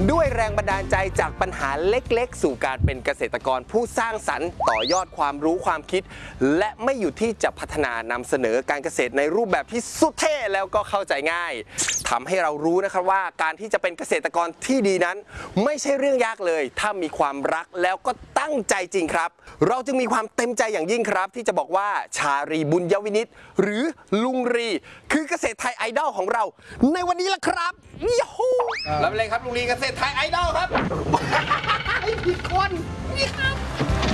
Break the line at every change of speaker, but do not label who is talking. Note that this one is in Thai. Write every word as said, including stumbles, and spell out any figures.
ด้วยแรงบันดาลใจจากปัญหาเล็กๆสู่การเป็นเกษตรกรผู้สร้างสรรค์ต่อยอดความรู้ความคิดและไม่หยุดที่จะพัฒนานำเสนอการเกษตรในรูปแบบที่สุดเท่แล้วก็เข้าใจง่ายทำให้เรารู้นะครับว่าการที่จะเป็นเกษตรกรที่ดีนั้นไม่ใช่เรื่องยากเลยถ้ามีความรักแล้วก็ตั้งใจจริงครับเราจึงมีความเต็มใจอย่างยิ่งครับที่จะบอกว่าชารีบุญยวินิตหรือลุงรีคือเกษตรไทยไอดอลของเราในวันนี้ล่ะครับยูฮูรับเลยครับลุงรีเกษตรไทยไอดอลครับผิดคนนี่ครับ